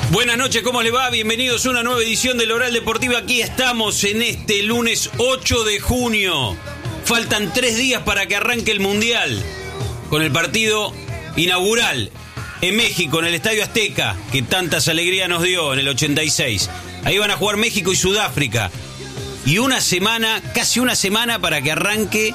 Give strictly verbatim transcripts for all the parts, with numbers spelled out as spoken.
Buenas noches, ¿cómo le va? Bienvenidos a una nueva edición del Oral Deportivo. Aquí estamos en este lunes ocho de junio. Faltan tres días para que arranque el Mundial, con el partido inaugural en México, en el Estadio Azteca, que tantas alegrías nos dio en el ochenta y seis. Ahí van a jugar México y Sudáfrica. Y una semana, casi una semana para que arranque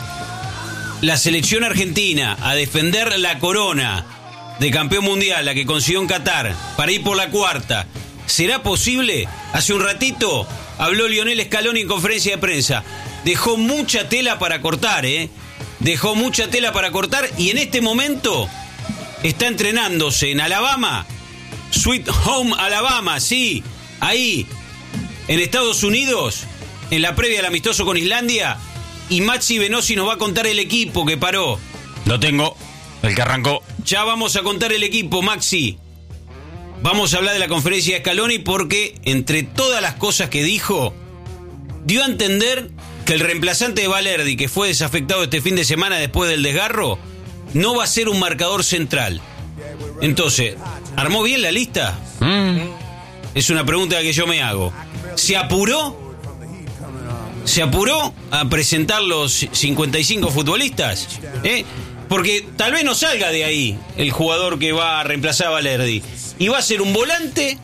la selección argentina a defender la corona de campeón mundial, la que consiguió en Qatar, para ir por la cuarta. ¿Será posible? Hace un ratito habló Lionel Scaloni en conferencia de prensa. Dejó mucha tela para cortar, ¿eh? Dejó mucha tela para cortar y en este momento está entrenándose en Alabama. Sweet Home Alabama, sí, ahí, en Estados Unidos, en la previa del amistoso con Islandia. Y Maxi Venosi nos va a contar el equipo que paró. Lo tengo, el que arrancó. Ya vamos a contar el equipo, Maxi. Vamos a hablar de la conferencia de Scaloni porque, entre todas las cosas que dijo, dio a entender que el reemplazante de Valerdi, que fue desafectado este fin de semana después del desgarro, no va a ser un marcador central. Entonces, ¿armó bien la lista? Mm. Es una pregunta que yo me hago. ¿Se apuró? ¿Se apuró a presentar los cincuenta y cinco futbolistas? ¿Eh? Porque tal vez no salga de ahí el jugador que va a reemplazar a Valerdi. Y va a ser un volante,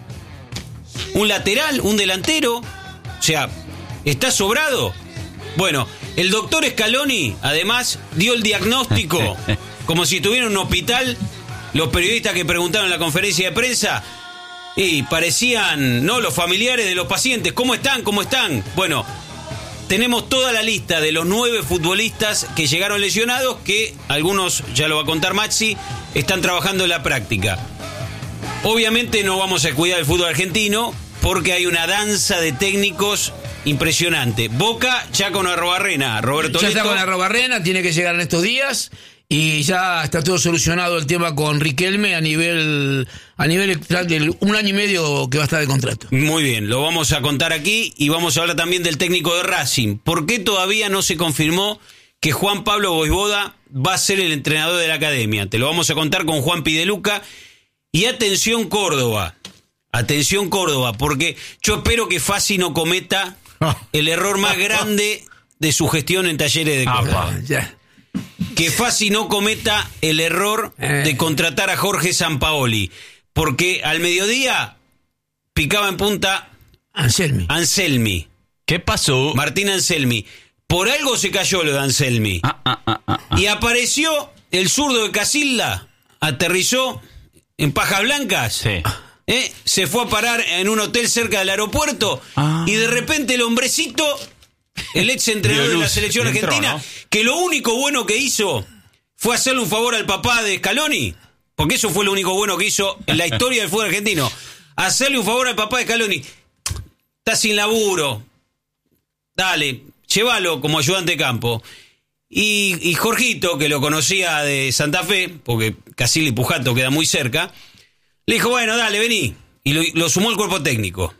un lateral, un delantero. O sea, ¿está sobrado? Bueno, el doctor Scaloni, además, dio el diagnóstico como si estuviera en un hospital. Los periodistas que preguntaron en la conferencia de prensa, y parecían, ¿no?, los familiares de los pacientes. ¿Cómo están? ¿Cómo están? Bueno, tenemos toda la lista de los nueve futbolistas que llegaron lesionados, que algunos, ya lo va a contar Maxi, están trabajando en la práctica. Obviamente no vamos a cuidar el fútbol argentino porque hay una danza de técnicos impresionante. Boca ya con Arrobarrena, Roberto Ya Leto. está con Arrobarrena, tiene que llegar en estos días y ya está todo solucionado el tema con Riquelme a nivel a nivel del un año y medio que va a estar de contrato. Muy bien, lo vamos a contar aquí y vamos a hablar también del técnico de Racing. ¿Por qué todavía no se confirmó que Juan Pablo Vojvoda va a ser el entrenador de la academia? Te lo vamos a contar con Juan Pideluca. Y atención Córdoba, atención Córdoba, porque yo espero que Fassi no cometa el error más grande de su gestión en Talleres de Córdoba. Ah, ya. Que Fassi no cometa el error de contratar a Jorge Sampaoli, porque al mediodía picaba en punta Anselmi. Anselmi. ¿Qué pasó? Martín Anselmi. Por algo se cayó lo de Anselmi. Ah, ah, ah, ah, ah. Y apareció el zurdo de Casilda, aterrizó en Pajas Blancas. Sí. ¿Eh? Se fue a parar en un hotel cerca del aeropuerto. Ah. Y de repente el hombrecito, el ex entrenador de la selección entró, argentina, ¿no?, que lo único bueno que hizo fue hacerle un favor al papá de Scaloni, porque eso fue lo único bueno que hizo en la historia del fútbol argentino, hacerle un favor al papá de Scaloni. Está sin laburo, dale, llévalo como ayudante de campo. Y, y Jorgito, que lo conocía de Santa Fe, porque Casilda y Pujato queda muy cerca, le dijo, bueno, dale, vení. Y lo, lo sumó el cuerpo técnico.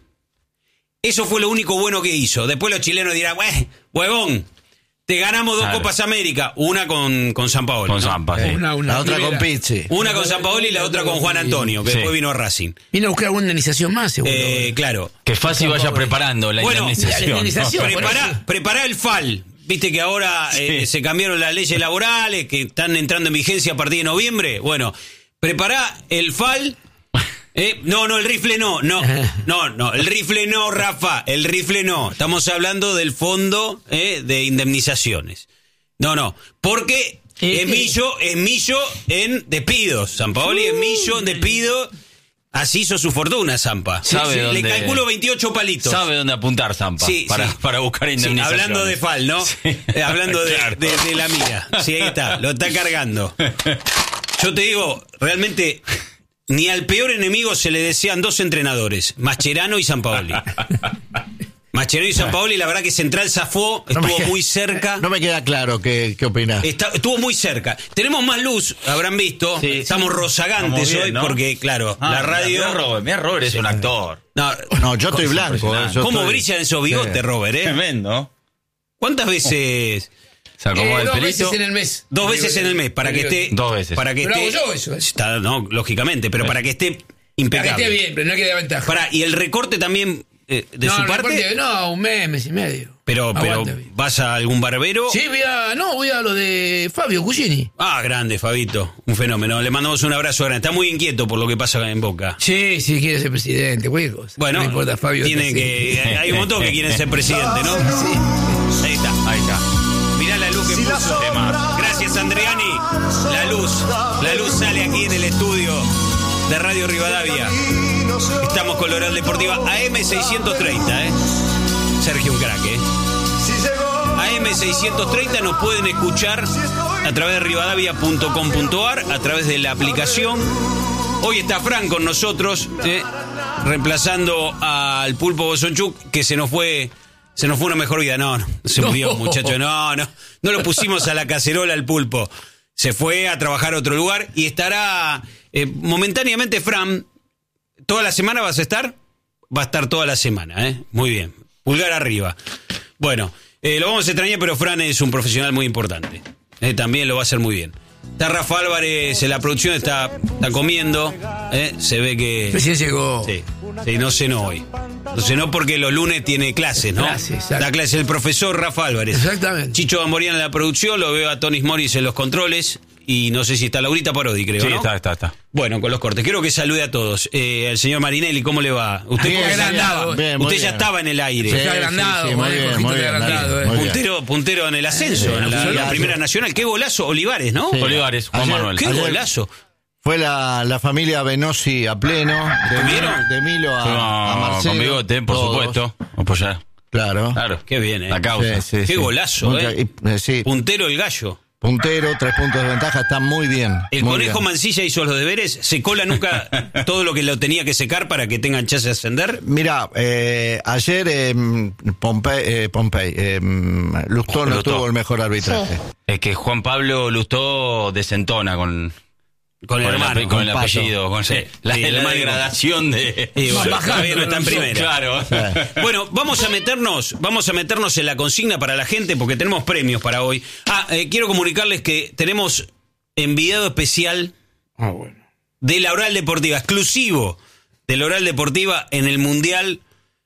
Eso fue lo único bueno que hizo. Después los chilenos dirán, huevón, te ganamos dos claro. Copas América. Una con, con Sampaoli. Con ¿no? Zampa, sí. Una, una, la otra primera. con Pizzi. Una con Sampaoli y la otra con Juan Antonio, que sí. después vino a Racing. Vino a buscar alguna indemnización más, seguro. Eh, claro. Que Fassi vaya preparando la Bueno, indemnización. la indemnización. ¿no? Prepará, prepará el F A L. Viste que ahora eh, sí. se cambiaron las leyes laborales, que están entrando en vigencia a partir de noviembre. Bueno, prepará el F A L. Eh, no, no, el rifle no, no, no, no, el rifle no, Rafa, el rifle no. Estamos hablando del fondo eh, de indemnizaciones. No, no, porque es millo, es millo en despidos. Sampaoli es millo en despidos. Así hizo su fortuna, Zampa. ¿Sabe sí, dónde, le calculo veintiocho palitos. Sabe dónde apuntar, Zampa, Sí, para, sí. para buscar indemnizaciones. Sí, hablando de F A L, ¿no? Sí. Eh, hablando de, Claro. de, de la mira. Sí, ahí está, lo está cargando. Yo te digo, realmente, ni al peor enemigo se le desean dos entrenadores, Mascherano y Sampaoli. Mascherano y Sampaoli, la verdad que Central zafó, estuvo No me queda- muy cerca. No me queda claro qué, qué opinás. Está- estuvo muy cerca. Tenemos más luz, habrán visto. Sí, Estamos sí. rozagantes Estamos bien, hoy ¿no? porque, claro, Ah, la radio... Mira, Robert, mira, Robert es un actor. No, No, yo estoy blanco. eh, impresionante. yo ¿Cómo estoy- brillan esos bigotes, Sí. Robert? ¿eh? Tremendo. ¿Cuántas veces? Se acomoda Eh, el dos pelito. veces en el mes. Dos veces en el mes, para que esté... Dos veces. Para que Pero esté, hago yo eso, ¿eh? Está, no, lógicamente, pero para que esté impecable. Para que esté bien, pero no hay que dar ventaja. Pará, ¿y el recorte también eh, de no, su el parte? recorte, no, un mes, mes y medio. Pero, pero Aguanta bien. ¿vas a algún barbero? Sí, voy a, no, voy a lo de Fabio Cugini. Ah, grande, Fabito. Un fenómeno. Le mandamos un abrazo grande. Está muy inquieto por lo que pasa en Boca. Sí, sí, quiere ser presidente, cualquier cosa. Bueno, no importa, Fabio. tiene sí. que, hay un montón que quieren ser presidente, ¿no? Sí. Ahí está. Ahí está. Mirá la luz que puso. Gracias, Andreani. La luz, la luz sale aquí en el estudio de Radio Rivadavia. Estamos con la Oral Deportiva A M seiscientos treinta, ¿eh? Sergio, un crack, ¿eh? A M seiscientos treinta nos pueden escuchar a través de rivadavia punto com punto a r, a través de la aplicación. Hoy está Fran con nosotros, ¿eh? reemplazando al Pulpo Bosonchuk, que se nos fue... Se nos fue una mejor vida. No, no, se murió, No. muchacho. No, no. No lo pusimos a la cacerola al Pulpo. Se fue a trabajar a otro lugar y estará eh, momentáneamente, Fran. ¿Toda la semana vas a estar? Va a estar toda la semana, ¿eh? Muy bien. Pulgar arriba. Bueno, eh, lo vamos a extrañar, pero Fran es un profesional muy importante. Eh, también lo va a hacer muy bien. Está Rafa Álvarez en la producción, está, está comiendo. ¿eh? Se ve que... Recién llegó. Sí, sí, no cenó hoy. No cenó porque los lunes tiene clases, ¿no? Clase, exacto. Da clase el profesor Rafa Álvarez. Exactamente. Chicho Gamborian en la producción, lo veo a Tonis Morris en los controles. Y no sé si está Laurita Parodi, creo, Sí, ¿no? está, está, está. Bueno, con los cortes. Quiero que salude a todos. Eh, al señor Marinelli, ¿cómo le va? Usted, Bien, porque ya bien, estaba, bien, muy usted ya bien. estaba en el aire. Sí, Está agrandado, sí, sí, muy eh, bien, Jorgito muy bien, agrandado, muy eh. bien. Puntero, puntero en el ascenso, en la, sí, la sí. primera nacional. Qué golazo, Olivares, ¿no? Sí. Olivares, Juan Ayer- Manuel. Qué Ayer- golazo. Fue la, la familia Benossi a pleno. De, ¿Estuvieron? de Milo a, Fuimos a Marcelo. con bigote, por todos. supuesto. Apoyar. Claro. Claro. Qué bien, ¿eh? La causa. Sí, sí, Qué sí. golazo, Mucha- ¿eh? y- eh, sí. Puntero el gallo. Puntero, tres puntos de ventaja, está muy bien. El muy conejo bien. Mancilla hizo los deberes, secó la nuca todo lo que lo tenía que secar para que tengan chance de ascender. Mira, eh, ayer eh, Pompey, eh, Pompey eh, Lustó no Lustó. tuvo el mejor arbitraje. Es que Juan Pablo Lustó desentona con, Con el con hermano. ape- con el con Pato. apellido, con Sí, la, sí, la el hermano. degradación de... Y bueno, Bajando, todavía no está en no, primera. Claro. Bueno, vamos a meternos, vamos a meternos en la consigna para la gente porque tenemos premios para hoy. Ah, eh, quiero comunicarles que tenemos enviado especial Ah, bueno. de la Oral Deportiva, exclusivo de la Oral Deportiva en el Mundial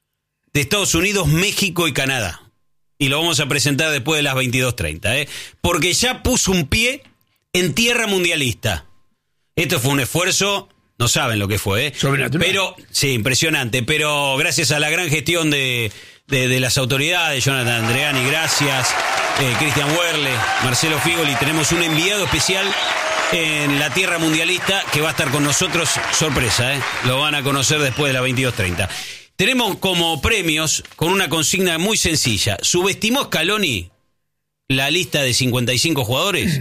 de Estados Unidos, México y Canadá. Y lo vamos a presentar después de las veintidós treinta, ¿eh? Porque ya puso un pie en tierra mundialista. Esto fue un esfuerzo, no saben lo que fue, ¿eh? Sobrenatural. Pero, sí, impresionante, pero gracias a la gran gestión de, de, de las autoridades, Jonathan Andreani, gracias, eh, Cristian Werle, Marcelo Figoli, tenemos un enviado especial en la tierra mundialista que va a estar con nosotros, sorpresa, ¿eh? Lo van a conocer después de las veintidós treinta. Tenemos como premios, con una consigna muy sencilla, ¿subestimó Scaloni la lista de cincuenta y cinco jugadores?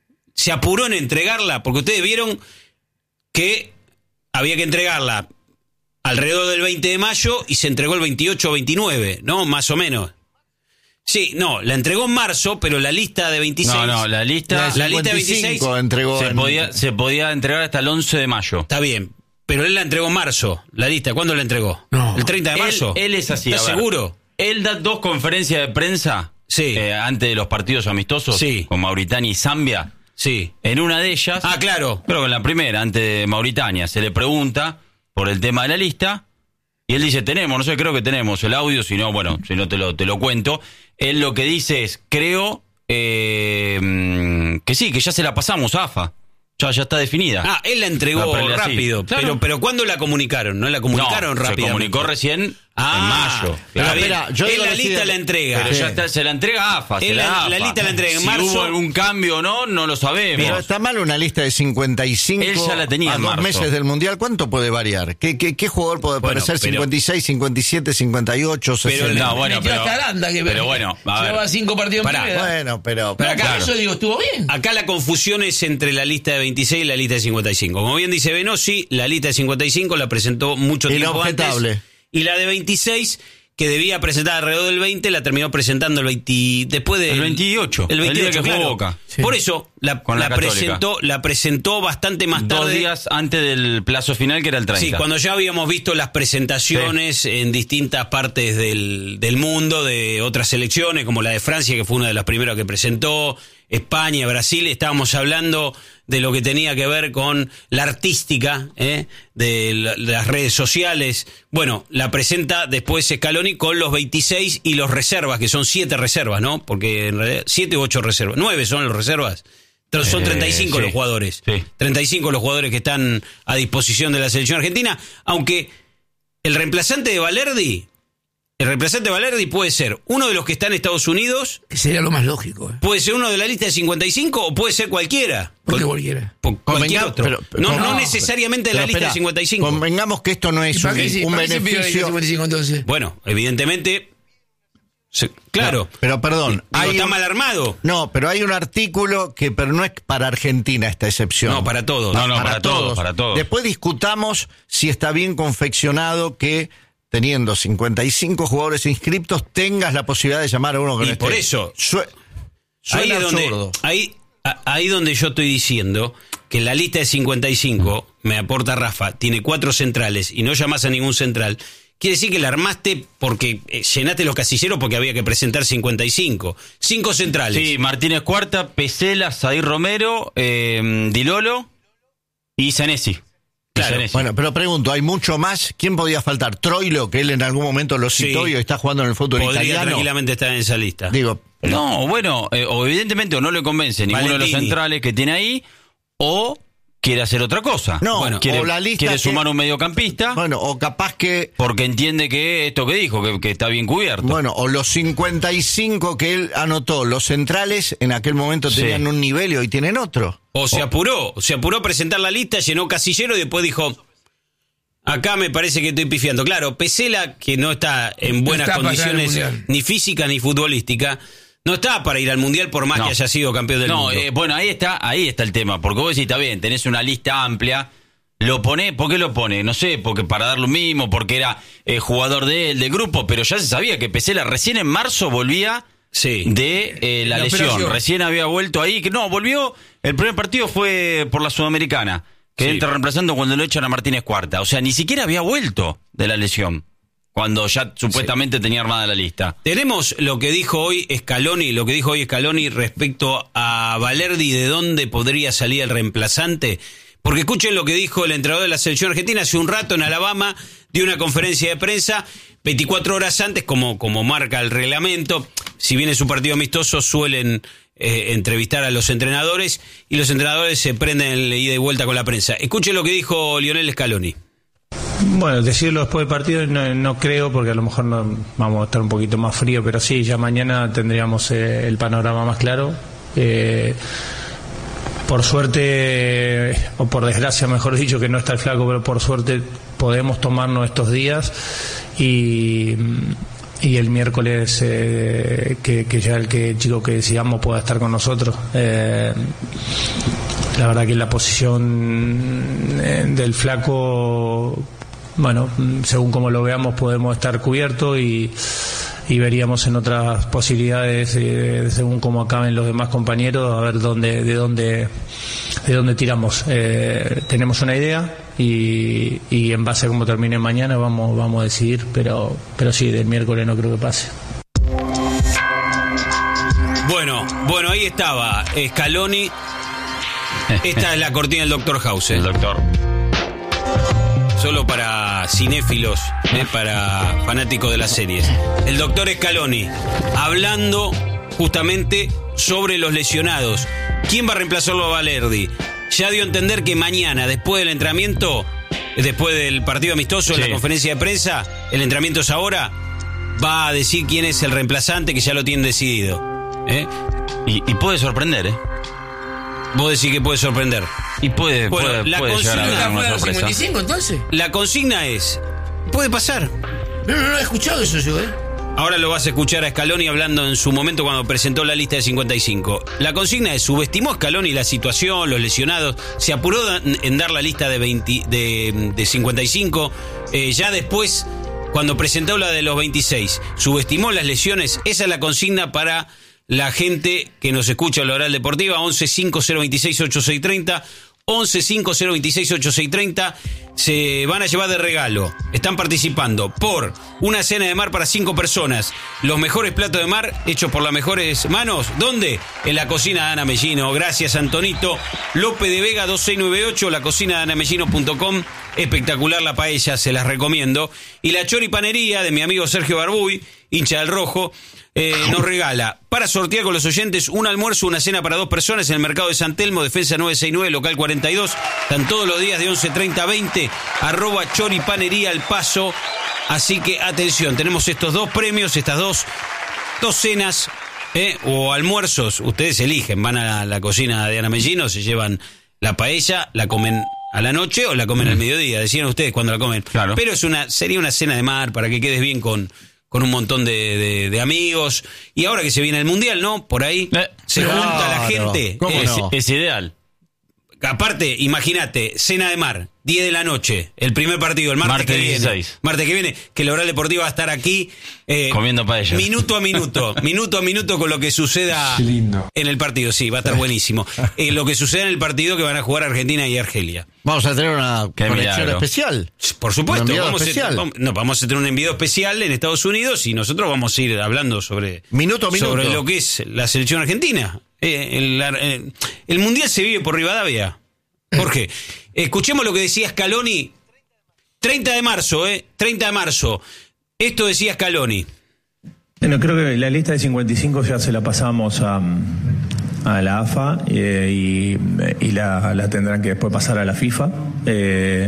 Se apuró en entregarla, porque ustedes vieron que había que entregarla alrededor del veinte de mayo y se entregó el veintiocho o veintinueve, ¿no? Más o menos. Sí, no, la entregó en marzo, pero la lista de veintiséis... No, no, la lista... La lista de cincuenta y cinco veintiséis entregó Se en- podía, se podía entregar hasta el once de mayo. Está bien, pero él la entregó en marzo, la lista. ¿Cuándo la entregó? No. ¿El treinta de marzo? Él, él es así. ¿Estás a ver. seguro? Él da dos conferencias de prensa Sí. eh, antes de los partidos amistosos Sí. con Mauritania y Zambia. Sí. En una de ellas, Ah, claro. creo que en la primera, antes de Mauritania, se le pregunta por el tema de la lista y él dice, tenemos, no sé, creo que tenemos el audio, si no, bueno, si no te lo, te lo cuento. Él lo que dice es, creo eh, mm, que sí, que ya se la pasamos a AFA. Ya, ya está definida. Ah, él la entregó La pelea, sí. rápido. Claro. Pero, pero ¿cuándo la comunicaron? ¿No la comunicaron no, rápido? se comunicó recién Ah, en mayo. pero Claro. bien. espera, yo Él digo la lo lista siguiente. la entrega. Pero Sí. ya está, se la entrega a AFA. se Él la, la- da la AFA. lista la entrega en si marzo. hubo algún cambio o no, no lo sabemos. Pero está mal una lista de cincuenta y cinco Él ya la tenía a en dos marzo. meses del Mundial. ¿Cuánto puede variar? ¿Qué, qué, qué jugador puede Bueno, aparecer? pero- cincuenta y seis, cincuenta y siete, cincuenta y ocho, Pero sesenta. no, bueno, Metió pero- hasta Aranda, que pero bueno, a ver. llevaba cinco partidos en Pará, primera. Bueno, pero... Pero acá claro. eso digo, estuvo bien. Acá la confusión es entre la lista de veintiséis y la lista de cincuenta y cinco. Como bien dice Benossi, la lista de cincuenta y cinco la presentó mucho tiempo Inobjetable. antes. Y la de veintiséis, que debía presentar alrededor del veinte, la terminó presentando el veinte, después del... El veintiocho, El el día veintiocho, que jugó claro. Boca. Sí. Por eso la, Con la la Católica. presentó, la presentó bastante más tarde. Dos días antes del plazo final, que era el treinta. Sí, cuando ya habíamos visto las presentaciones en distintas partes del, del mundo de otras selecciones, como la de Francia, que fue una de las primeras que presentó, España, Brasil, estábamos hablando de lo que tenía que ver con la artística, ¿eh? de, la, de las redes sociales. Bueno, la presenta después Scaloni con los veintiséis y los reservas, que son siete reservas, ¿no? Porque en realidad siete u ocho reservas, nueve son los reservas. Entonces son treinta y cinco eh, sí, los jugadores, sí. treinta y cinco los jugadores que están a disposición de la selección argentina, aunque el reemplazante de Valerdi, el reemplazante de Valerdi puede ser uno de los que está en Estados Unidos. Que sería lo más lógico. ¿eh? Puede ser uno de la lista de cincuenta y cinco o puede ser cualquiera. ¿Por qué cualquiera? Por cualquier otro. Pero, pero, no, no, no necesariamente de la pero, lista espera, de cincuenta y cinco. Convengamos que esto no es un, sí, un ¿para qué beneficio. se cincuenta y cinco entonces? Bueno, evidentemente... Se, claro, no, pero perdón, digo, hay está un, mal armado. No, pero hay un artículo que pero no es para Argentina esta excepción. No, para todos. No, no, para, para todos. todos, para todos. Después discutamos si está bien confeccionado que teniendo cincuenta y cinco jugadores inscriptos tengas la posibilidad de llamar a uno que y no esté. por eso, Sue, ahí es donde, ahí, ahí donde yo estoy diciendo que la lista de cincuenta y cinco, me aporta Rafa, tiene cuatro centrales y no llamas a ningún central. Quiere decir que la armaste porque eh, llenaste los casilleros porque había que presentar cincuenta y cinco. Cinco centrales. Sí, Martínez Cuarta, Pesela, Zair Romero, eh, Di Lolo y Senesi. Claro. Senesi. Bueno, pero pregunto, ¿hay mucho más? ¿Quién podía faltar? Troilo, que él en algún momento lo citó Sí. y está jugando en el fútbol Podría italiano. tranquilamente estar en esa lista. Digo, No, bueno, eh, o evidentemente o no le convence ninguno Valentini. de los centrales que tiene ahí, o quiere hacer otra cosa. No, bueno, quiere, o la lista quiere que- sumar un mediocampista, bueno, o capaz que porque entiende que esto que dijo, que, que está bien cubierto. Bueno, o los cincuenta y cinco que él anotó, los centrales en aquel momento Sí. tenían un nivel y hoy tienen otro. O se apuró, se apuró a presentar la lista, llenó casillero y después dijo, acá me parece que estoy pifiando. Claro, Pesela, que no está en buenas está para condiciones ganar el Mundial. ni físicas ni futbolísticas, no está para ir al Mundial por más No. que haya sido campeón del No, mundo. eh, bueno, ahí está, ahí está el tema, porque vos decís, está bien, tenés una lista amplia, lo pone, ¿por qué lo pone? No sé, porque para dar lo mismo, porque era eh, jugador de él, del grupo, pero ya se sabía que Pesela recién en marzo volvía Sí. de eh, la, La lesión, operación. recién había vuelto ahí, que no, volvió, el primer partido fue por la Sudamericana, que Sí. entra reemplazando cuando lo echan a Martínez Cuarta, o sea, ni siquiera había vuelto de la lesión, cuando ya supuestamente tenía armada la lista. Tenemos lo que dijo hoy Scaloni, lo que dijo hoy Scaloni respecto a Valerdi, de dónde podría salir el reemplazante. Porque escuchen lo que dijo el entrenador de la selección argentina hace un rato en Alabama, dio una conferencia de prensa veinticuatro horas antes, como, como marca el reglamento. Si bien es un partido amistoso, suelen eh, entrevistar a los entrenadores y los entrenadores se prenden el ida y vuelta con la prensa. Escuchen lo que dijo Lionel Scaloni. Bueno, decirlo después del partido no, no creo, porque a lo mejor no, vamos a estar un poquito más frío, pero sí, ya mañana tendríamos eh, el panorama más claro. Eh, por suerte, o por desgracia mejor dicho, que no está el flaco, pero por suerte podemos tomarnos estos días y, y el miércoles eh, que, que ya el que chico que decidamos pueda estar con nosotros. Eh, la verdad que la posición eh, del flaco, bueno, según como lo veamos podemos estar cubiertos y, y veríamos en otras posibilidades eh, según cómo acaben los demás compañeros, a ver dónde, de dónde, de dónde tiramos. Eh, tenemos una idea y, y en base a cómo termine mañana vamos, vamos a decidir, pero, pero sí, del miércoles no creo que pase. Bueno, bueno, ahí estaba Scaloni. Esta es la cortina del doctor House. El doctor. Solo para cinéfilos, eh, para fanáticos de las series. El doctor Scaloni, hablando justamente sobre los lesionados. ¿Quién va a reemplazarlo a Valerdi? Ya dio a entender que mañana, después del entrenamiento, después del partido amistoso, en Sí. la conferencia de prensa, el entrenamiento es ahora, va a decir quién es el reemplazante, que ya lo tienen decidido. ¿Eh? Y, y puede sorprender, ¿eh? Vos decís que puede sorprender. Y puede, Bueno, puede, la puede llegar a consigna haber ¿Está una fuera de los sorpresa. cincuenta y cinco entonces? La consigna es, puede pasar. No, no, no he escuchado eso yo, ¿eh? Ahora lo vas a escuchar a Scaloni hablando en su momento cuando presentó la lista de cincuenta y cinco. La consigna es, subestimó Scaloni la situación, los lesionados, se apuró en dar la lista de, veinte, de, de cincuenta y cinco, eh, ya después, cuando presentó la de los veintiséis, subestimó las lesiones. Esa es la consigna para la gente que nos escucha en la Oral Deportiva, once cinco cero veintiséis ochenta y seis treinta, once cinco cero veintiséis ochenta y seis treinta. Se van a llevar de regalo. Están participando por una cena de mar para cinco personas. Los mejores platos de mar hechos por las mejores manos. ¿Dónde? En la cocina de Ana Mellino. Gracias, Antonito. López de Vega dos seis nueve ocho, la cocina de ana mellino punto com. Espectacular la paella, se las recomiendo. Y la choripanería de mi amigo Sergio Barbuy, hincha del Rojo, eh, nos regala para sortear con los oyentes un almuerzo, una cena para dos personas en el mercado de San Telmo, Defensa novecientos sesenta y nueve, local cuarenta y dos. Están todos los días de once treinta a veinte, arroba choripanería al paso. Así que atención, tenemos estos dos premios, estas dos, dos cenas eh, o almuerzos. Ustedes eligen, van a la, la cocina de Ana Mellino, se llevan la paella, la comen a la noche o la comen al mediodía. Decían ustedes cuando la comen. Claro. Pero es una sería una cena de mar para que quedes bien con... con un montón de, de, de amigos. Y ahora que se viene el Mundial, ¿no? Por ahí eh, se claro. junta la gente. ¿Cómo Eh, no? Es ideal. Aparte, imagínate, cena de mar, diez de la noche, el primer partido, el martes, Martes que viene. dieciséis. Martes que viene, que la Oral Deportiva va a estar aquí. eh, Comiendo paellas. Minuto a minuto, minuto a minuto con lo que suceda en el partido. Sí, va a estar buenísimo. Eh, lo que suceda en el partido que van a jugar Argentina y Argelia. Vamos a tener una Qué conexión milagro. especial. Por supuesto, Un enviado vamos a, especial. vamos- no, vamos a tener un envío especial en Estados Unidos y nosotros vamos a ir hablando sobre, Minuto a minuto. sobre lo que es la selección argentina. Eh, el, la- eh, el Mundial se vive por Rivadavia. Jorge, escuchemos lo que decía Scaloni. treinta de marzo, ¿eh? treinta de marzo. Esto decía Scaloni. Bueno, creo que la lista de cincuenta y cinco ya se la pasamos a, a la A F A eh, y, y la, la tendrán que después pasar a la FIFA. Eh,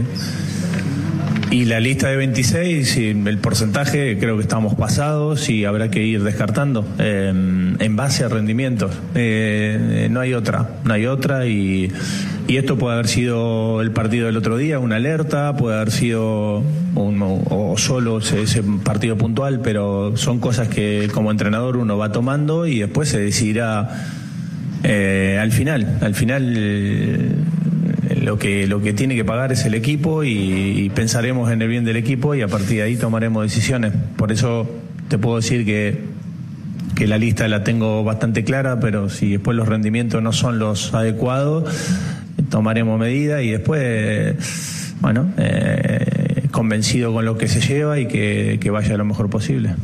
y la lista de veintiséis, sí, el porcentaje creo que estamos pasados y habrá que ir descartando eh, en base a rendimientos. Eh, no hay otra, no hay otra y, y esto puede haber sido el partido del otro día, una alerta, puede haber sido un, o solo ese, ese partido puntual, pero son cosas que como entrenador uno va tomando y después se decidirá eh, al final. Al final eh, lo que lo que tiene que pagar es el equipo y, y pensaremos en el bien del equipo y a partir de ahí tomaremos decisiones. Por eso te puedo decir que que la lista la tengo bastante clara, pero si después los rendimientos no son los adecuados, tomaremos medidas y después, bueno, eh, convencido con lo que se lleva y que, que vaya lo mejor posible.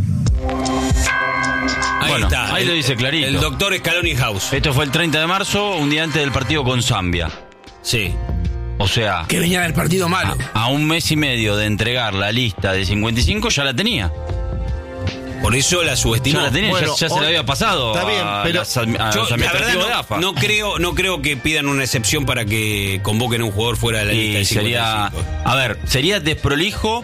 Ahí Bueno, está. ahí el, lo dice clarito. El doctor Scaloni House. Esto fue el treinta de marzo, un día antes del partido con Zambia. Sí. O sea, Que venía del partido malo. a un mes y medio de entregar la lista de cincuenta y cinco ya la tenía. Por eso la subestimó. Ya la tenía, Bueno, ya, ya se hoy- la había pasado está bien, a, pero las admi- a Yo, los la verdad, administrativos de A F A. no, no creo, no creo que pidan una excepción para que convoquen a un jugador fuera de la lista Y de sería, cincuenta y cinco. a ver, sería desprolijo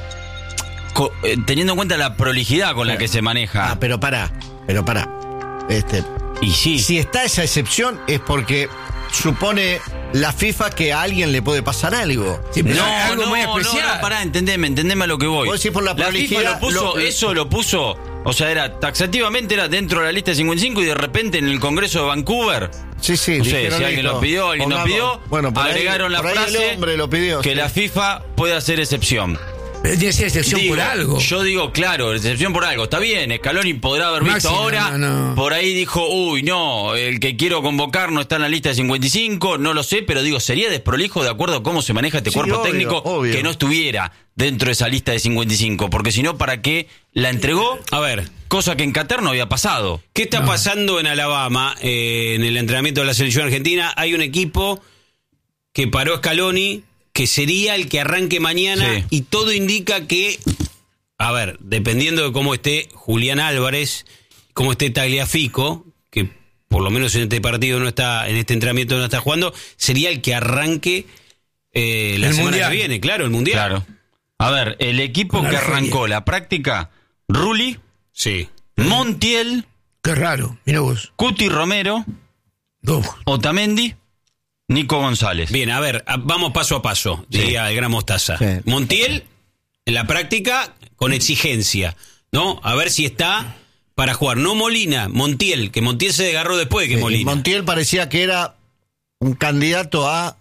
co- eh, teniendo en cuenta la prolijidad con la que se maneja. Ah, pero pará, pero pará. Este, y sí, si está esa excepción es porque supone la FIFA que a alguien le puede pasar algo. Sí, pero no, es algo no, muy no, especial. no, pará, entendeme, entendeme a lo que voy. Vos decís por la FIFA prolijidad, lo puso, lo- eso lo puso, o sea, era taxativamente era dentro de la lista de cincuenta y cinco y de repente en el Congreso de Vancouver, Sí, sí. no sé, dijeron si alguien esto. lo pidió, alguien lo Pongamos- pidió, Bueno, por ahí- agregaron la por ahí frase el hombre lo pidió, que sí. la FIFA puede hacer excepción. Pero tiene que ser excepción Digo, por algo. Yo digo, claro, excepción por algo. Está bien, Scaloni podrá haber visto Maxi, ahora. no, no. Por ahí dijo, uy, no, el que quiero convocar no está en la lista de cincuenta y cinco, no lo sé, pero digo, sería desprolijo de acuerdo a cómo se maneja este Sí, cuerpo obvio, técnico obvio. que no estuviera dentro de esa lista de cincuenta y cinco, porque si no, ¿para qué la entregó? A ver, Cosa que en Qatar no había pasado. ¿qué está pasando en Alabama eh, en el entrenamiento de la selección argentina? Hay un equipo que paró Scaloni, que sería el que arranque mañana, Sí. y todo indica que, a ver, dependiendo de cómo esté Julián Álvarez, cómo esté Tagliafico, que por lo menos en este partido no está, en este entrenamiento no está jugando, sería el que arranque eh, la El semana Mundial. que viene, claro, el Mundial. Claro. A ver, el equipo Con que Argelia. arrancó la práctica, Rulli, Sí. Montiel, Qué raro. Mira vos. Cuti Romero, Dos. Otamendi, Nico González. Bien, a ver, a- vamos paso a paso, diría el gran Mostaza. Sí. Montiel, en la práctica, con exigencia, ¿no? A ver si está para jugar. No Molina, Montiel, que Montiel se desgarró después de que Sí, Molina. Montiel parecía que era un candidato a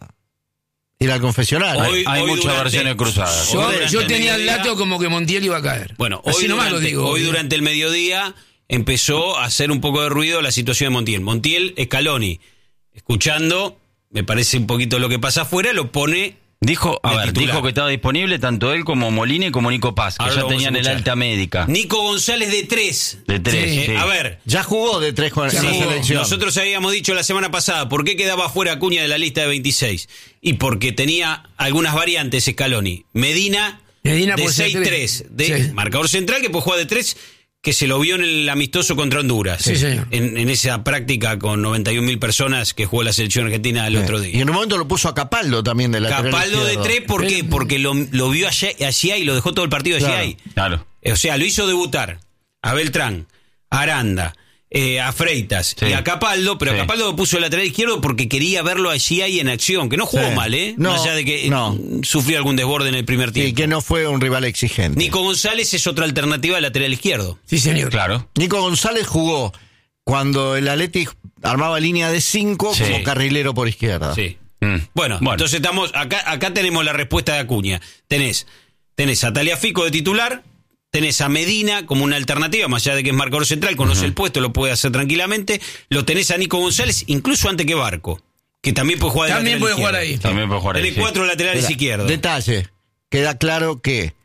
ir al confesionario. Hoy- Hay muchas durante- versiones cruzadas. Yo, durante yo el tenía el mediodía- dato como que Montiel iba a caer. Bueno, Así hoy, nomás durante, lo digo. hoy durante el mediodía empezó a hacer un poco de ruido la situación de Montiel. Montiel, Scaloni, escuchando, me parece un poquito lo que pasa afuera, lo pone... Dijo, a de ver, titular. dijo que estaba disponible tanto él como Molina y como Nico Paz, que Ahora ya lo vamos tenían a el escuchar. alta médica. Nico González de tres. De tres, Eh, sí. A ver, Ya jugó de tres con sí, la selección. nosotros habíamos dicho la semana pasada, ¿por qué quedaba fuera Acuña de la lista de veintiséis? Y porque tenía algunas variantes Scaloni. Medina, Medina de puede ser seis tres, tres. de Sí. marcador central, que puede jugar de tres, que se lo vio en el amistoso contra Honduras. Sí, señor. En, en esa práctica con noventa y un mil personas que jugó la selección argentina el otro Y día. en un momento lo puso a Capaldo también de lateral Capaldo de izquierdo. tres, ¿por qué? Porque lo, lo vio allá, allá y lo dejó todo el partido allá. Claro. Y, Claro. o sea, lo hizo debutar a Beltrán, a Aranda, eh, a Freitas Sí. y a Capaldo, pero Sí. a Capaldo lo puso el lateral izquierdo porque quería verlo allí ahí en acción, que no jugó Sí. mal, ¿eh? No, Más allá de que eh, no. sufrió algún desborde en el primer tiempo. Y que no fue un rival exigente. Nico González es otra alternativa al lateral izquierdo. Sí, señor. Claro. Nico González jugó cuando el Athletic armaba línea de cinco Sí. como carrilero por izquierda. Sí. Mm. Bueno, Bueno. entonces estamos acá acá tenemos la respuesta de Acuña. Tenés tenés a Taliafico de titular, tenés a Medina como una alternativa, más allá de que es marcador central, conoce el puesto, lo puede hacer tranquilamente. Lo tenés a Nico González, incluso antes que Barco, que también puede jugar de También lateral puede jugar izquierdo. ahí. También puede jugar ahí. Tenés sí. cuatro laterales Mira, izquierdos. Detalle, queda claro que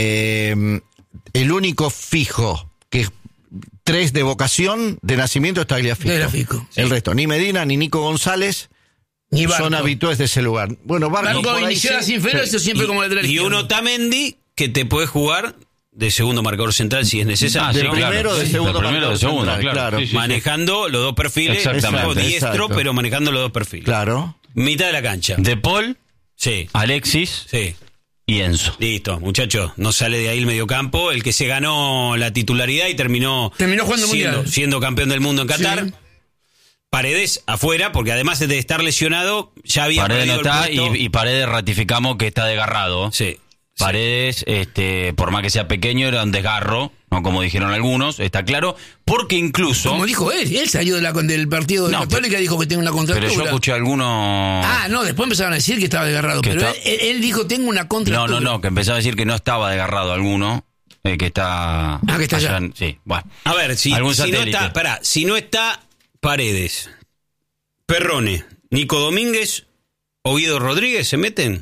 eh, el único fijo que tres de vocación de nacimiento es Tagliafico. Tagliafico, El resto, ni Medina ni Nico González Ni Barco. son habitués de ese lugar. Bueno, Barco, Barco por ahí inició sí. las inferiores, eso siempre y, como lateral y izquierdo. un Otamendi que te puede jugar de segundo marcador central si es necesario. Ah, de sí, claro. primero, de Sí, segundo, de primero, de marcador segundo, central, claro. Sí, sí, sí. manejando los dos perfiles, Exactamente, tipo diestro, exacto. pero manejando los dos perfiles. Claro. Mitad de la cancha. De Paul, Sí, Alexis sí. y Enzo. Listo, muchachos, no sale de ahí el mediocampo, el que se ganó la titularidad y terminó, Terminó jugando siendo, mundial. siendo campeón del mundo en Qatar. Sí. Paredes afuera, porque además de estar lesionado, ya había Paredes no perdido el está puesto. y, y Paredes ratificamos que está desgarrado. Sí, Paredes, este, por más que sea pequeño, era un desgarro, no como dijeron algunos, está claro, porque incluso... Como dijo él, él salió de la, del partido de No, Católica y dijo que tengo una pero contractura. yo escuché a algunos... Ah, no, después empezaron a decir que estaba desgarrado, Que pero está- él, él dijo tengo una No, contractura. no, no, que empezaba a decir que no estaba desgarrado alguno, eh, que está... Ah, que está allá. en- Sí, bueno. A ver, si, Algún si no satélite. está, pará, si no está Paredes, Perrone, Nico Domínguez, Ovidio Rodríguez, ¿se meten?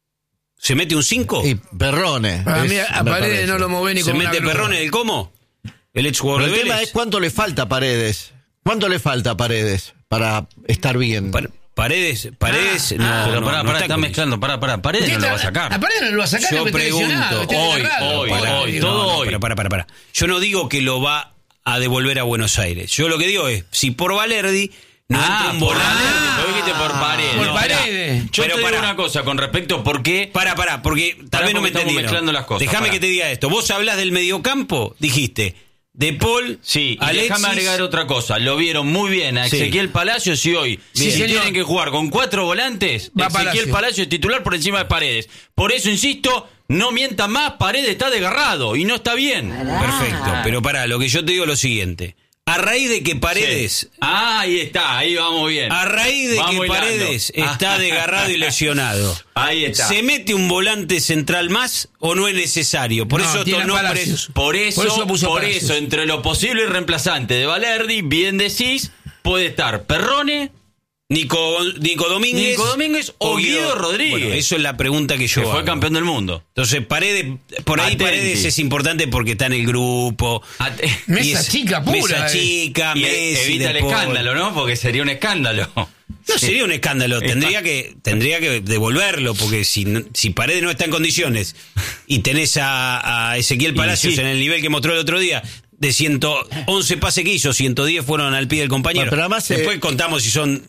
¿Se mete un cinco? Y Perrone. Para es- mí a me Paredes parece. no lo mueve ni ¿Se con una mete grúa. Perrone del Como? El ex jugador Pero de el tema Vélez. es cuánto le falta a Paredes. ¿Cuánto le falta a Paredes para estar bien? Pa- Paredes, Paredes, no, Ah, pero no, pará, no pará, está está con- mezclando, pará, pará, Paredes ¿Qué no lo va a está- sacar. A Paredes no lo va a sacar, Yo porque está lesionado, pregunto, está hoy, desgarrado. hoy, Pará, hoy, digo, todo No, hoy. pero para, para, para. Yo no digo que lo va a devolver a Buenos Aires. Yo lo que digo es, si por Valerdi no entra Ah, un por volante. Paredes, vos dijiste por Paredes. Por No, Paredes. mirá, Yo Pero te digo pará. una cosa con respecto a por qué... Para, para, porque Pará, también no me porque estamos entendieron. mezclando las cosas, Déjame pará. que te diga esto. Vos hablás del mediocampo, dijiste, De Paul, Sí, y Alexis. déjame agregar otra cosa. Lo vieron muy bien a Sí. Ezequiel Palacios y hoy, Sí, si señor. tienen que jugar con cuatro volantes, Va Ezequiel Palacios. Palacios es titular por encima de Paredes. Por eso, insisto, no mientan más, Paredes está desgarrado y no está bien. Perfecto, pero pará, lo que yo te digo es lo siguiente. A raíz de que Paredes... Sí. Ah, ahí está, ahí vamos bien. A raíz de Vamos que hilando. Paredes Ah. está desgarrado y lesionado. Ahí está. ¿Se mete un volante central más o no es necesario? Por No, eso tiene estos a nombres... Palacios. Por eso, Por por eso eso, puso Palacios. entre lo posible y reemplazante de Valerdi, bien decís, puede estar Perrone, Nico, Nico Domínguez. Nico Domínguez o Guido Rodríguez. Bueno, eso es la pregunta que yo que fue hago. campeón del mundo. Entonces, Paredes, por ahí Atenti. Paredes es importante porque está en el grupo. At- Y Mesa es- chica pura, Mesa eh. chica, y Messi, evita el De Paul. escándalo, ¿no? Porque sería un escándalo. No sería un escándalo, tendría que tendría que devolverlo, porque si, no- si Paredes no está en condiciones y tenés a, a Ezequiel Y Palacios sí. en el nivel que mostró el otro día, de ciento once pases que hizo, ciento diez fueron al pie del compañero. Bueno, pero además, eh, Después contamos si son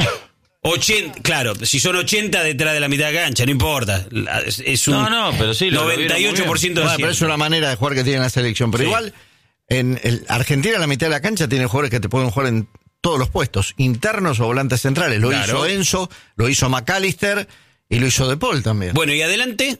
ochenta, claro, si son ochenta detrás de la mitad de la cancha, no importa. La- Es, es un No, no, pero sí, lo- lo vieron noventa y ocho por ciento de Bueno, pero es acierto. una manera de jugar que tiene la selección. Pero Sí. igual, en el Argentina, la mitad de la cancha tiene jugadores que te pueden jugar en todos los puestos, internos o volantes centrales. Lo Claro. hizo Enzo, lo hizo McAllister y lo hizo De Paul también. Bueno, y adelante,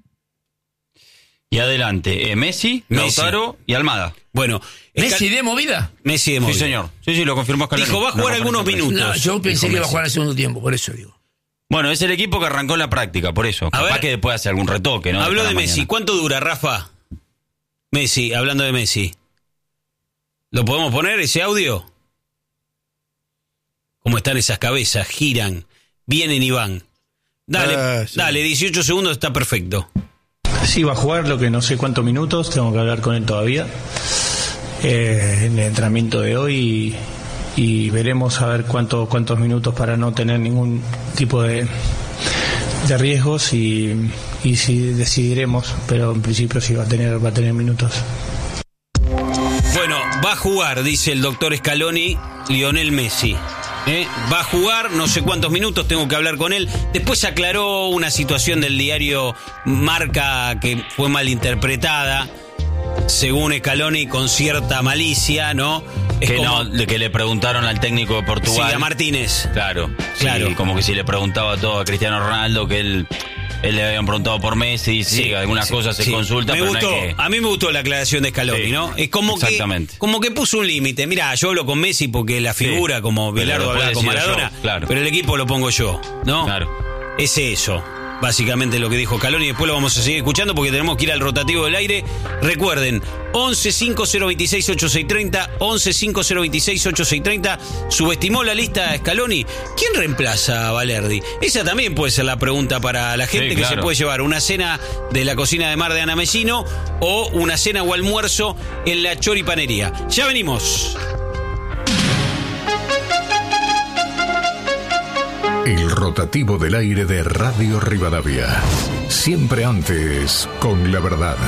Y adelante, eh, Messi, Messi. Lautaro y Almada. bueno, ¿Messi Esca- de movida? Messi de Sí, movida. señor. Sí, sí, lo confirmó Scaloni. Dijo, va a jugar No, algunos aparece. minutos. No, yo pensé Dijo que iba a Messi. jugar en el segundo tiempo, por eso digo. Bueno, es el equipo que arrancó la práctica, por eso. Capaz ver. que después hace algún retoque, ¿no? Habló cara de a Messi. mañana. ¿Cuánto dura, Rafa? Messi, hablando de Messi. ¿Lo podemos poner ese audio? ¿Cómo están esas cabezas? Giran. vienen y van. Dale, Ah, sí. dale, dieciocho segundos, está perfecto. Sí, va a jugar lo que no sé cuántos minutos, tengo que hablar con él todavía eh, en el entrenamiento de hoy y, y veremos a ver cuánto, cuántos minutos para no tener ningún tipo de, de riesgos y, y si decidiremos, pero en principio sí va a tener, va a tener minutos. Bueno, va a jugar, dice el doctor Scaloni, Lionel Messi. ¿Eh? Va a jugar, no sé cuántos minutos, tengo que hablar con él. Después aclaró una situación del diario Marca que fue malinterpretada, según Scaloni, con cierta malicia, ¿no? Es Que, como, no, de que le preguntaron al técnico de Portugal. sí, a Martínez. Claro, Claro. sí, como que si le preguntaba todo a Cristiano Ronaldo, que él, él le habían preguntado por Messi, sí, Sí, algunas sí, cosas se sí. consulta, Me pero gustó, no hay que... a mí me gustó la aclaración de Scaloni, Sí, ¿no? Es como que, exactamente. como que puso un límite. Mirá, yo hablo con Messi porque la figura, Sí, como pero Bilardo lo hablaba puedo con decir Maradona, yo, claro. pero el equipo lo pongo yo, ¿no? Claro. Es eso, básicamente lo que dijo Scaloni. Después lo vamos a seguir escuchando porque tenemos que ir al rotativo del aire. Recuerden, once cinco cero veintiséis ochenta y seis treinta, once cinco cero veintiséis ochenta y seis treinta. Subestimó la lista de Scaloni. ¿Quién reemplaza a Valerdi? Esa también puede ser la pregunta para la gente, Sí, que claro. se puede llevar una cena de la cocina de mar de Ana Messino o una cena o almuerzo en la choripanería. Ya venimos. El rotativo del aire de Radio Rivadavia. Siempre antes con la verdad.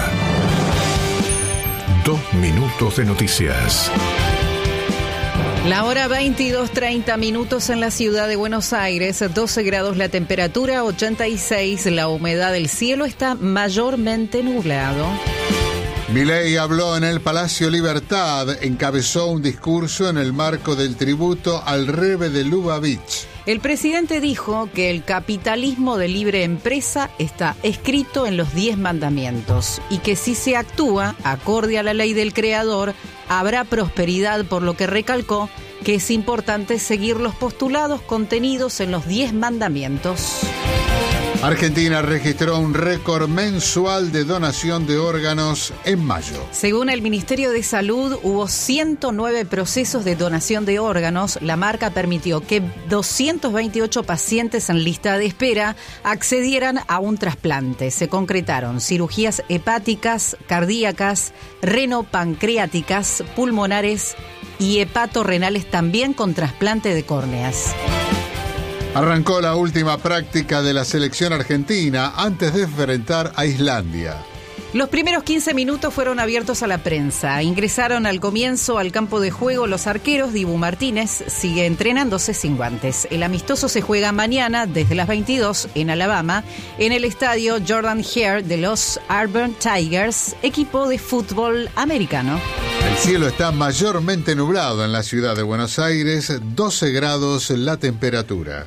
Dos minutos de noticias. La hora veintidós treinta minutos en la ciudad de Buenos Aires, doce grados la temperatura, ochenta y seis la humedad del cielo, está mayormente nublado. Milei habló en el Palacio Libertad, encabezó un discurso en el marco del tributo al Rebbe de Lubavitch. El presidente dijo que el capitalismo de libre empresa está escrito en los diez mandamientos y que si se actúa acorde a la ley del creador, habrá prosperidad, por lo que recalcó que es importante seguir los postulados contenidos en los diez mandamientos. Argentina registró un récord mensual de donación de órganos en mayo. Según el Ministerio de Salud, hubo ciento nueve procesos de donación de órganos. La marca permitió que doscientos veintiocho pacientes en lista de espera accedieran a un trasplante. Se concretaron cirugías hepáticas, cardíacas, renopancreáticas, pulmonares y hepatorrenales, también con trasplante de córneas. Arrancó la última práctica de la selección argentina antes de enfrentar a Islandia. Los primeros quince minutos fueron abiertos a la prensa. Ingresaron al comienzo al campo de juego los arqueros. Dibu Martínez sigue entrenándose sin guantes. El amistoso se juega mañana desde las veintidós en Alabama, en el estadio Jordan Hare de los Auburn Tigers, equipo de fútbol americano. El cielo está mayormente nublado en la ciudad de Buenos Aires, doce grados la temperatura.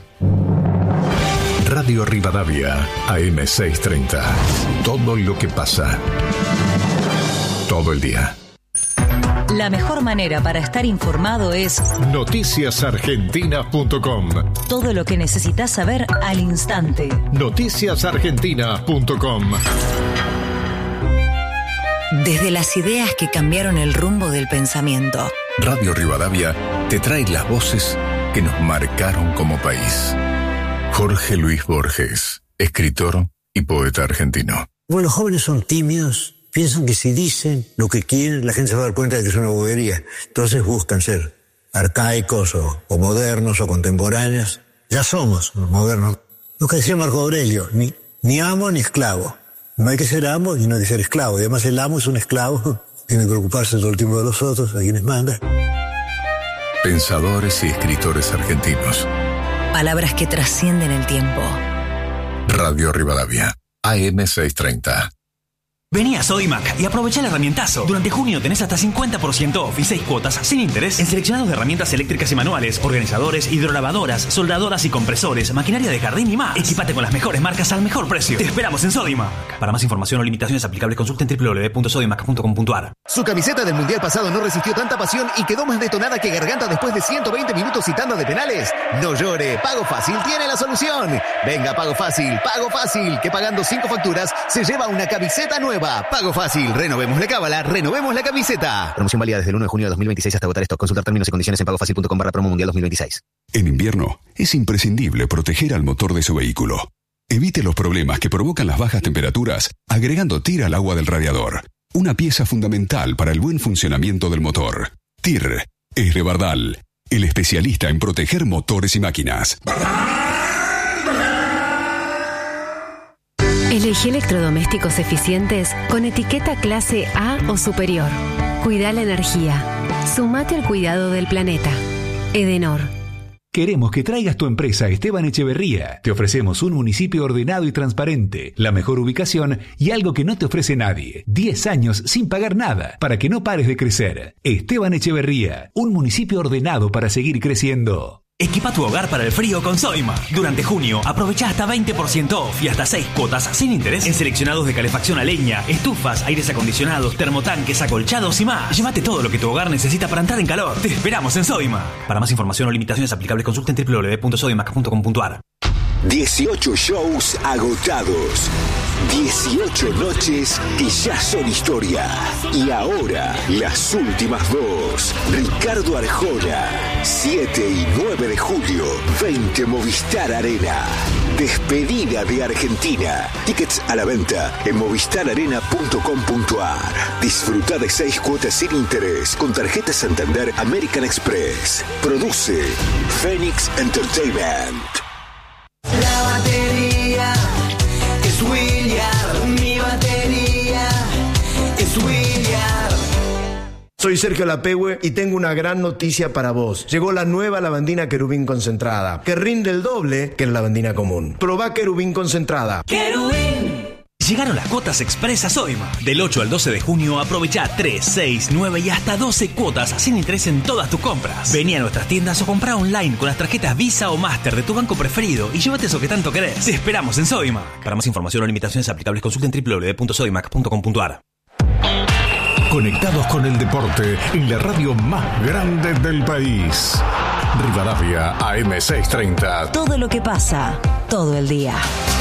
Radio Rivadavia, A M seiscientos treinta. Todo lo que pasa. Todo el día. La mejor manera para estar informado es noticias argentinas punto com. todo lo que necesitas saber al instante. noticias argentinas punto com. Desde las ideas que cambiaron el rumbo del pensamiento. Radio Rivadavia te trae las voces que nos marcaron como país. Jorge Luis Borges, escritor y poeta argentino. Bueno, los jóvenes son tímidos, piensan que si dicen lo que quieren, la gente se va a dar cuenta de que es una bobería. Entonces buscan ser arcaicos o, o modernos o contemporáneos. Ya somos modernos. Lo que decía Marco Aurelio, ni, ni amo ni esclavo. No hay que ser amo y no hay que ser esclavo. Y además el amo es un esclavo, tiene que preocuparse todo el tiempo de los otros, a quienes manda. Pensadores y escritores argentinos. Palabras que trascienden el tiempo. Radio Rivadavia, A M seiscientos treinta. Vení a Sodimac y aprovecha el herramientazo. Durante junio tenés hasta cincuenta por ciento off y seis cuotas sin interés en seleccionados de herramientas eléctricas y manuales, organizadores, hidrolavadoras, soldadoras y compresores, maquinaria de jardín y más. Equipate con las mejores marcas al mejor precio. Te esperamos en Sodimac. Para más información o limitaciones aplicables, consulta en doble u doble u doble u punto sodimac punto com punto a r. Su camiseta del Mundial pasado no resistió tanta pasión y quedó más detonada que Garganta después de ciento veinte minutos y tanda de penales. No llore, Pago Fácil tiene la solución. Venga, Pago Fácil, Pago Fácil, que pagando cinco facturas se lleva una camiseta nueva. nueva, pago fácil. Renovemos la cábala, renovemos la camiseta. Promoción válida desde el uno de junio de dos mil veintiséis hasta agotar stock. Consultar términos y condiciones en pagofacil.com barra promo mundial dos mil veintiséis. En invierno es imprescindible proteger al motor de su vehículo. Evite los problemas que provocan las bajas temperaturas agregando T I R al agua del radiador. Una pieza fundamental para el buen funcionamiento del motor. T I R es de Bardal, el especialista en proteger motores y máquinas. Elegí electrodomésticos eficientes con etiqueta clase A o superior. Cuida la energía. Sumate al cuidado del planeta. Edenor. Queremos que traigas tu empresa a Esteban Echeverría. Te ofrecemos un municipio ordenado y transparente, la mejor ubicación y algo que no te ofrece nadie. diez años sin pagar nada para que no pares de crecer. Esteban Echeverría, un municipio ordenado para seguir creciendo. Equipa tu hogar para el frío con Soima. Durante junio, aprovecha hasta veinte por ciento off y hasta seis cuotas sin interés en seleccionados de calefacción a leña, estufas, aires acondicionados, termotanques, acolchados y más. Llévate todo lo que tu hogar necesita para entrar en calor. Te esperamos en Soima. Para más información o limitaciones aplicables, consulta en doble u doble u doble u punto soimac punto com punto a r. dieciocho shows agotados. dieciocho noches que ya son historia. Y ahora, las últimas dos. Ricardo Arjona, siete y nueve de julio, veinte Movistar Arena. Despedida de Argentina. Tickets a la venta en movistar arena punto com punto a r. Disfruta de seis cuotas sin interés con tarjeta Santander American Express. Produce Phoenix Entertainment. La batería es William, mi batería es William. Soy Sergio Lapehue y tengo una gran noticia para vos. Llegó la nueva lavandina Querubín concentrada, que rinde el doble que la lavandina común. Probá Querubín concentrada. ¡Querubín! Llegaron las cuotas express a Soima. Del ocho al doce de junio aprovecha tres, seis, nueve y hasta doce cuotas sin interés en todas tus compras. Vení a nuestras tiendas o comprá online con las tarjetas Visa o Master de tu banco preferido y llévate eso que tanto querés. Te esperamos en Soima. Para más información o limitaciones aplicables, consulta en doble u doble u doble u punto soimac punto com punto a r. Conectados con el deporte en la radio más grande del país. Rivadavia A M seiscientos treinta. Todo lo que pasa, todo el día.